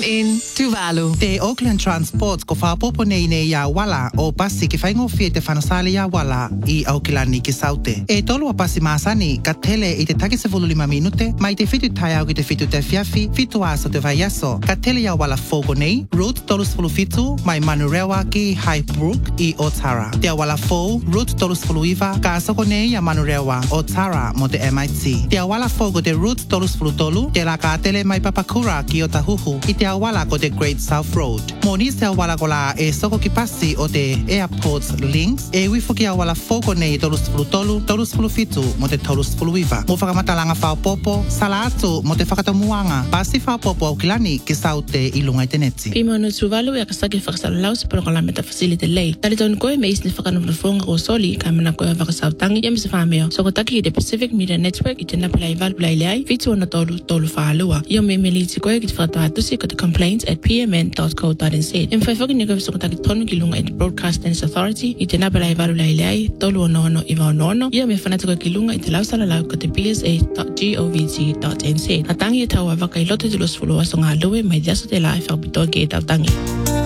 in Tuvalu. Te Auckland Transport ko whapopo nei ya wala o pasi ki whaingofie te whanasale ya wala I Aukilani ki saute. E tolu a pasi maasani ka tele I te take se 5 minute mai te fitu tai au ki te fitu te fiafi fitu aso te vaiaso. Ka tele ya wala fogo nei route tolus fulu fitu mai Manurewa ki Highbrook I Otara. Te wala fo route tolus fulu iwa ka asoko nei ya Manurewa Otara mo te MIT. Te wala fogo te route tolus fulu tolu te la ka tele mai Papakura ki Otahuhu I te awala ko te Great South Road. Moni se awala ko la e soko ki pasi o te airport links e wifo ki awala fogo nei tolus fulu tolu, tolus fulu fitu mo te tolus fulu iwa. Mo whakamatalanga whaopopo, sala atu mo te whakatamuanga, pasi whaopopo Aukilani ki saute I lunga I te neti. Pimano Tuvalu e kasake whakasalau se programmeta facility lei. Tali tonu koe me isni whakanafunga o soli ka mana koe whakasautangi ia misa whameo. Soko taki I te Pacific Media Network I te napilai valpilai lei, fitu ana tolu whalua. Ia me meliti koe ki te whakatawatusi ko te complaints@pmn.co.nz. Im whaifoki ni koe soko taki tonu ki lunga I te Broadcast Standards Authority I te napilai valpilai lei, tolu ono I waonono. Ia me whanata koe ki lunga I te lausala lau ko te bsa.govt.nz. A tangi e tau a waka I loto te losfulu aso ngā lue mai diaso te lai whakapitoa ki e tau tangi.